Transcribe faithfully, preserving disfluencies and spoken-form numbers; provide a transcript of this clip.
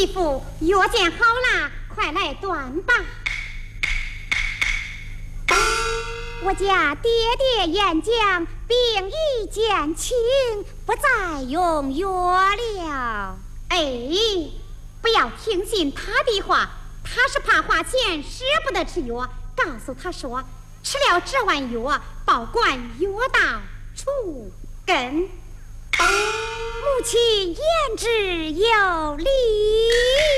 媳妇，药煎好了，快来端吧。我家爹爹演讲，病已减轻，不再用药了。哎，不要听信他的话，他是怕花钱，舍不得吃药。告诉他说，吃了这碗药，保管药到除根。母亲言之有理。